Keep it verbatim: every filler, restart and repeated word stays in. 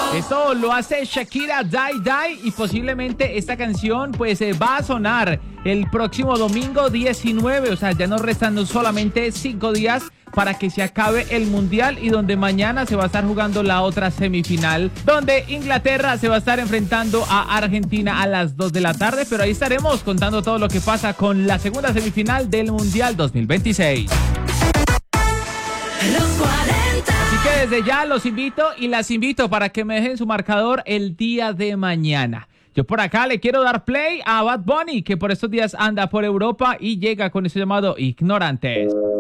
Esto lo hace Shakira, Die Die, y posiblemente esta canción pues eh, va a sonar el próximo domingo diecinueve, o sea, ya nos restan solamente cinco días para que se acabe el mundial, y donde mañana se va a estar jugando la otra semifinal, donde Inglaterra se va a estar enfrentando a Argentina a las dos de la tarde, pero ahí estaremos contando todo lo que pasa con la segunda semifinal del mundial dos mil veintiséis. Los cuarenta. Así que desde ya los invito y las invito para que me dejen su marcador el día de mañana. Yo por acá le quiero dar play a Bad Bunny, que por estos días anda por Europa y llega con ese llamado Ignorantes.